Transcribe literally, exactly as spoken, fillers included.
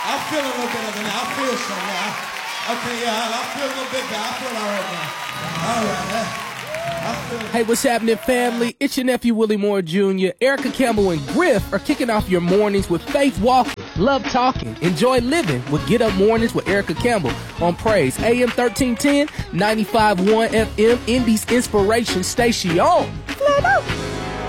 I feel a little better than that. I feel some now. Okay, yeah, I feel a little bit better. I feel all right now. All right, man. Hey, what's happening, family? It's your nephew, Willie Moore Junior Erica Campbell and Griff are kicking off your mornings with Faith Walking, Love Talking, Enjoy Living with Get Up Mornings with Erica Campbell on Praise. A M thirteen ten, ninety-five point one F M, Indy's Inspiration Station. Flat out.